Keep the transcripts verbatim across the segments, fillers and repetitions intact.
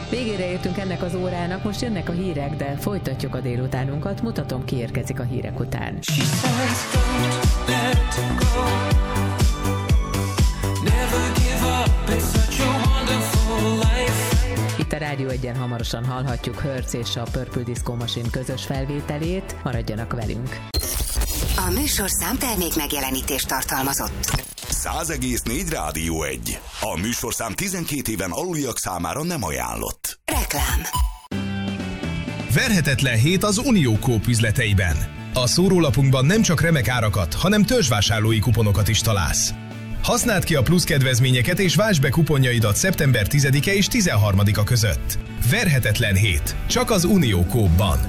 Végére értünk ennek az órának, most jönnek a hírek, de folytatjuk a délutánunkat, mutatom, ki érkezik a hírek után. Itt a Rádió egyen hamarosan hallhatjuk Hertz és a Purple Disco Machine közös felvételét, maradjanak velünk. A műsorszám termék megjelenítést tartalmazott. száz egész négy Rádió egy. A műsorszám tizenkét éven aluliak számára nem ajánlott. Reklám. Verhetetlen hét az Unió Coop üzleteiben. A szórólapunkban nem csak remek árakat, hanem törzsvásárlói kuponokat is találsz. Használd ki a plusz kedvezményeket és váltsd be kuponjaidat szeptember tizedike és tizenharmadika között. Verhetetlen hét. Csak az Unió Coopban.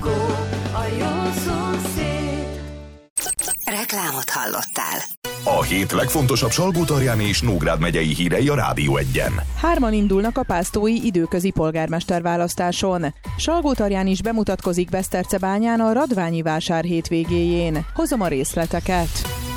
Reklámot hallottál. A hét legfontosabb Salgótarjáni és Nógrád megyei hírei a Rádió egyen. Hárman indulnak a pásztói időközi polgármester választáson. Salgótarján is bemutatkozik Besztercebányán a Radványi vásár hétvégéjén. Hozom a részleteket.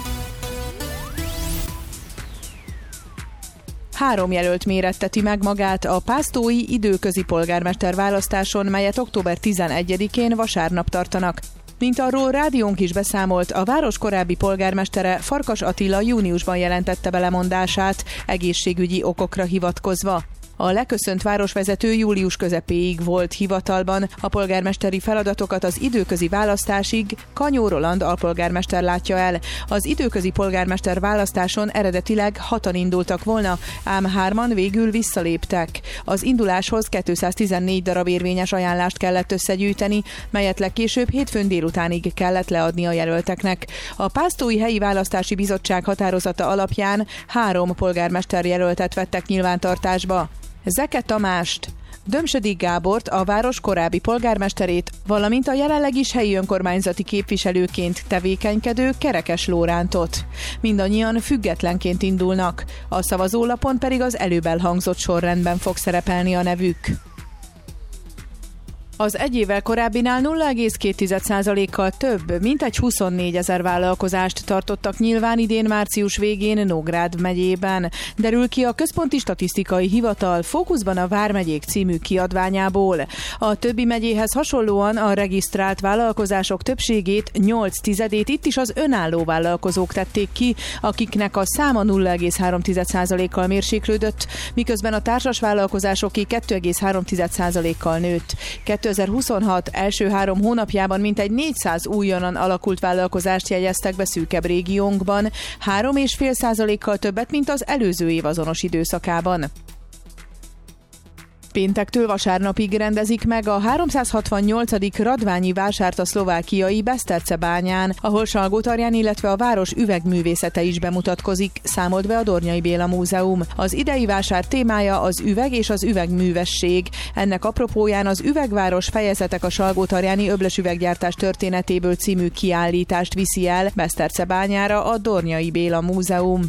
Három jelölt méretteti meg magát a pásztói időközi polgármester választáson, melyet október tizenegyedikén vasárnap tartanak. Mint arról rádiónk is beszámolt, a város korábbi polgármestere Farkas Attila júniusban jelentette be lemondását, egészségügyi okokra hivatkozva. A leköszönt városvezető július közepéig volt hivatalban, a polgármesteri feladatokat az időközi választásig Kanyó Roland alpolgármester látja el. Az időközi polgármester választáson eredetileg hatan indultak volna, ám hárman végül visszaléptek. Az induláshoz kétszáztizennégy darab érvényes ajánlást kellett összegyűjteni, melyet legkésőbb hétfőn délutánig kellett leadni a jelölteknek. A Pásztói Helyi Választási Bizottság határozata alapján három polgármester jelöltet vettek nyilvántartásba. Zeke Tamást, Dömsödi Gábort, a város korábbi polgármesterét, valamint a jelenleg is helyi önkormányzati képviselőként tevékenykedő Kerekes Lórántot. Mindannyian függetlenként indulnak, a szavazólapon pedig az előbb elhangzott sorrendben fog szerepelni a nevük. Az egy évvel korábbinál nulla egész két százalékkal több, mintegy huszonnégyezer vállalkozást tartottak nyilván idén március végén Nógrád megyében. Derül ki a Központi Statisztikai Hivatal Fókuszban a Vármegyék című kiadványából. A többi megyéhez hasonlóan a regisztrált vállalkozások többségét, nyolc tizedét itt is az önálló vállalkozók tették ki, akiknek a száma nulla egész három százalékkal mérséklődött, miközben a társas vállalkozásoké kettő egész három százalékkal nőtt. kétezer-huszonhat első három hónapjában mintegy négyszáz újonnan alakult vállalkozást jegyeztek be szűkebb régiónkban, három egész öt százalékkal többet, mint az előző év azonos időszakában. Péntektől vasárnapig rendezik meg a háromszázhatvannyolcadik Radványi vásárt a szlovákiai Besztercebányán, ahol Salgótarján, illetve a város üvegművészete is bemutatkozik, számolt be a Dornyai Béla Múzeum. Az idei vásár témája az üveg és az üvegművesség. Ennek apropóján az Üvegváros fejezetek a salgótarjáni öblös üveggyártás történetéből című kiállítást viszi el Besztercebányára a Dornyai Béla Múzeum.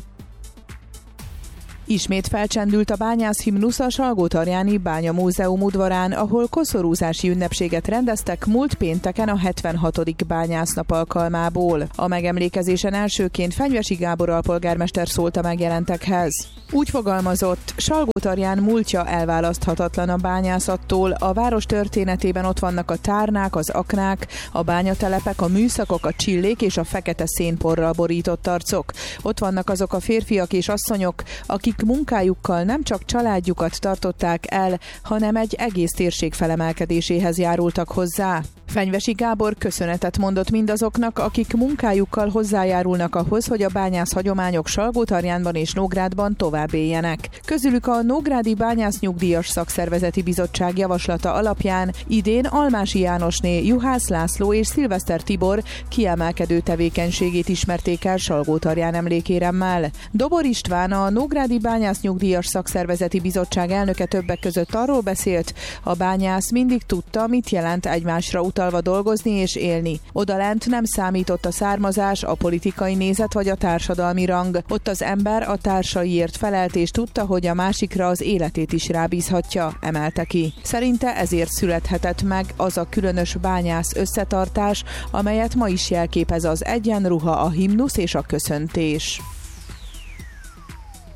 Ismét felcsendült a bányászhimnusz a Salgótarjáni Bányamúzeum udvarán, ahol koszorúzási ünnepséget rendeztek múlt pénteken a hetvenhatodik bányásznap alkalmából. A megemlékezésen elsőként Fenyvesi Gábor alpolgármester szólt a megjelentekhez. Úgy fogalmazott, Salgótarján múltja elválaszthatatlan a bányászattól, a város történetében ott vannak a tárnák, az aknák, a bányatelepek, a műszakok, a csillék és a fekete szénporral borított arcok. Ott vannak azok a férfiak és asszonyok, akik munkájukkal nem csak családjukat tartották el, hanem egy egész térség felemelkedéséhez járultak hozzá. Fenyvesi Gábor köszönetet mondott mindazoknak, akik munkájukkal hozzájárulnak ahhoz, hogy a bányász hagyományok Salgótarjánban és Nógrádban tovább éljenek. Közülük a Nógrádi Bányásznyugdíjas Szakszervezeti Bizottság javaslata alapján idén Almási Jánosné, Juhász László és Szilveszter Tibor kiemelkedő tevékenységét ismerték el Salgótarján emlékéremmel. Dobor István, a Nógrádi Bányásznyugdíjas Szakszervezeti Bizottság elnöke többek között arról beszélt, a bányász mindig tudta, mit jelent egymásra utalva dolgozni és élni. Odalent nem számított a származás, a politikai nézet vagy a társadalmi rang. Ott az ember a társaiért felelt és tudta, hogy a másikra az életét is rábízhatja, emelte ki. Szerinte ezért születhetett meg az a különös bányász összetartás, amelyet ma is jelképez az egyenruha, a himnusz és a köszöntés.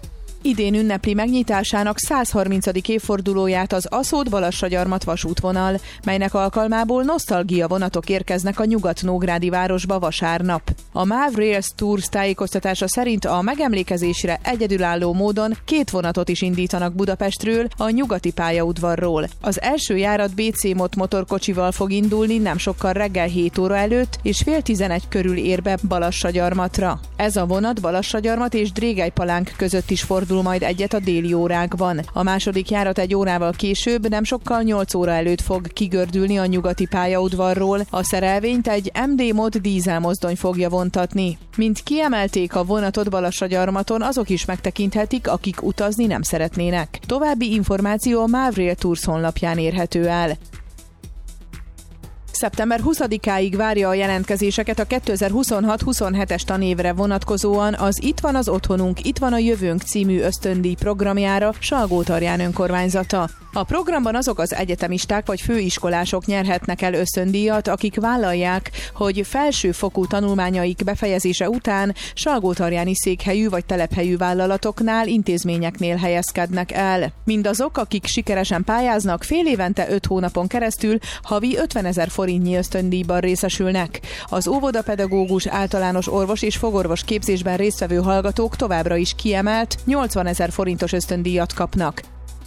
Idén ünnepli megnyitásának száz harmincadik évfordulóját az Aszód-Balassagyarmat vasútvonal, melynek alkalmából nosztalgia vonatok érkeznek a nyugat-nógrádi városba vasárnap. A MÁV Rails Tours tájékoztatása szerint a megemlékezésre egyedülálló módon két vonatot is indítanak Budapestről, a nyugati pályaudvarról. Az első járat bé cé Mot motorkocsival fog indulni nem sokkal reggel hét óra előtt, és fél tizenegy körül ér be Balassagyarmatra. Ez a vonat Balassagyarmat és Drégelypalánk között is fordul majd egyet a déli órákban. A második járat egy órával később, nem sokkal nyolc óra előtt fog kigördülni a nyugati pályaudvarról. A szerelvényt egy em dé Mod dízelmozdony fogja vontatni. Mint kiemelték a vonatot Balassagyarmaton, azok is megtekinthetik, akik utazni nem szeretnének. További információ a MÁV Rail Tours honlapján érhető el. szeptember huszadikáig várja a jelentkezéseket a kétezer-huszonhat huszonhetes tanévre vonatkozóan az Itt van az otthonunk, itt van a jövőnk című ösztöndíj programjára Salgótarján önkormányzata. A programban azok az egyetemisták vagy főiskolások nyerhetnek el ösztöndíjat, akik vállalják, hogy felsőfokú tanulmányaik befejezése után salgótarjáni székhelyű vagy telephelyű vállalatoknál, intézményeknél helyezkednek el. Mindazok, akik sikeresen pályáznak, fél évente öt hónapon keresztül havi ötvenezer forintnyi ösztöndíjban részesülnek. Az óvodapedagógus, általános orvos és fogorvos képzésben résztvevő hallgatók továbbra is kiemelt nyolcvanezer forintos ösztöndíjat kapnak.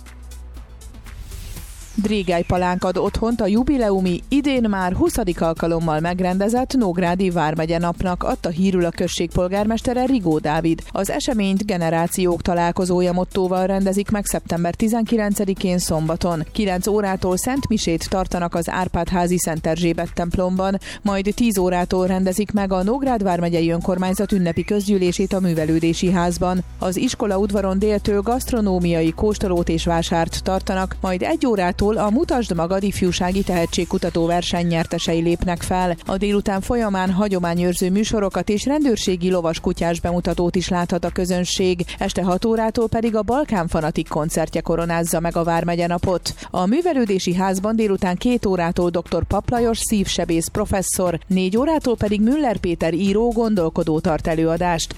Drégelypalánk ad otthont a jubileumi, idén már huszadik alkalommal megrendezett Nógrádi Vármegye napnak, adta hírül a község polgármestere Rigó Dávid. Az eseményt generációk találkozója mottóval rendezik meg szeptember tizenkilencedikén szombaton. kilenc órától szentmisét tartanak az Árpád-házi Szent Erzsébet templomban, majd tíz órától rendezik meg a Nógrád vármegyei önkormányzat ünnepi közgyűlését a művelődési házban. Az iskola udvaron déltől gasztronómiai kóstolót és vásárt tartanak, majd egy órától a Mutasd Magad ifjúsági tehetségkutató verseny nyertesei lépnek fel. A délután folyamán hagyományőrző műsorokat és rendőrségi lovas kutyás bemutatót is láthat a közönség. Este hat órától pedig a Balkán Fanatik koncertje koronázza meg a Vármegye napot. A művelődési házban délután két órától dr. Papp Lajos szívsebész professzor, négy órától pedig Müller Péter író gondolkodó tart előadást.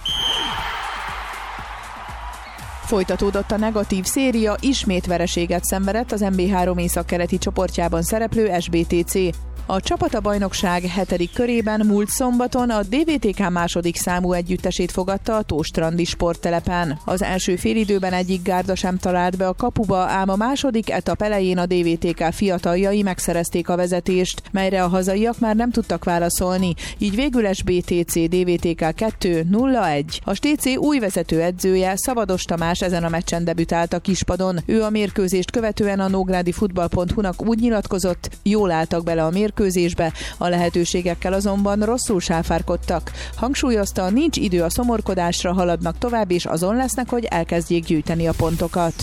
Folytatódott a negatív széria, ismét vereséget szenvedett az em bé három északkeleti csoportjában szereplő es bé té cé. A csapat a bajnokság hetedik körében múlt szombaton a dé vé té ká második számú együttesét fogadta a Tóstrandi sporttelepen. Az első félidőben egyik gárda sem talált be a kapuba, ám a második etap elején a dé vé té ká fiataljai megszerezték a vezetést, melyre a hazaiak már nem tudtak válaszolni, így végül es bé té cé dé vé té ká kettő nulla egy. A té cé új vezetőedzője, Szabados Tamás ezen a meccsen debütált a kispadon. Ő a mérkőzést követően a nógrádi futball pont hu-nak úgy nyilatkozott, jól álltak bele a mérkőzésbe, mérkőzésbe, a lehetőségekkel azonban rosszul sáfárkodtak. Hangsúlyozta, nincs idő a szomorkodásra, haladnak tovább, és azon lesznek, hogy elkezdjék gyűjteni a pontokat.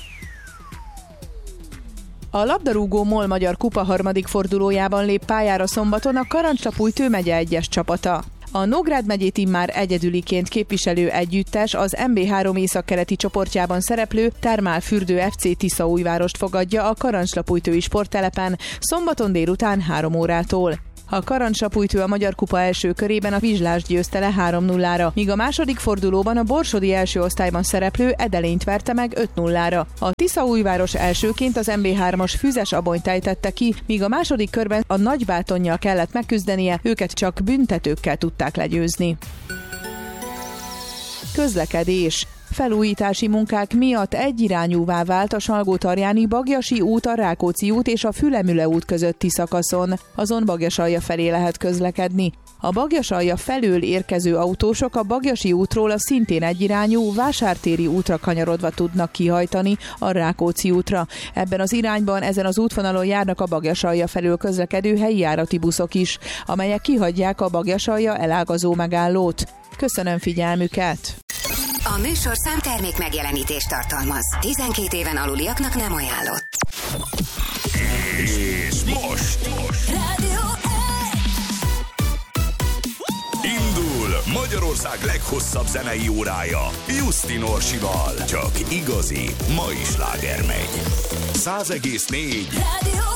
A labdarúgó MOL Magyar Kupa harmadik fordulójában lép pályára szombaton a Karancslapújtő megye egyes csapata. A Nógrád megyét immár egyedüliként képviselő együttes az em bé három északkeleti csoportjában szereplő Termálfürdő ef cé Tiszaújvárost fogadja a Karancslapújtői sporttelepen szombaton délután három órától. A Karancslapújtő a Magyar Kupa első körében a Vizslást győzte le három nullára, míg a második fordulóban a borsodi első osztályban szereplő Edelényt verte meg öt nullára. A Tiszaújváros elsőként az em bé hármas Füzes Abonyt ejtette ki, míg a második körben a Nagybátonnyal kellett megküzdenie, őket csak büntetőkkel tudták legyőzni. Közlekedés. Felújítási munkák miatt egyirányúvá vált a Salgótarjáni Bagyasi út, a Rákóczi út és a Fülemüle út közötti szakaszon. Azon Bagyasalja felé lehet közlekedni. A Bagyasalja felől érkező autósok a Bagyasi útról a szintén egyirányú Vásártéri útra kanyarodva tudnak kihajtani a Rákóczi útra. Ebben az irányban ezen az útvonalon járnak a Bagyasalja felől közlekedő helyi járati buszok is, amelyek kihagyják a Bagyasalja elágazó megállót. Köszönöm figyelmüket! A műsorszám termék megjelenítést tartalmaz. tizenkét éven aluliaknak nem ajánlott. És most, most. Rádió Indul Magyarország leghosszabb zenei órája Justin Orsival. Csak igazi mai sláger megy. száz egész négy Rádió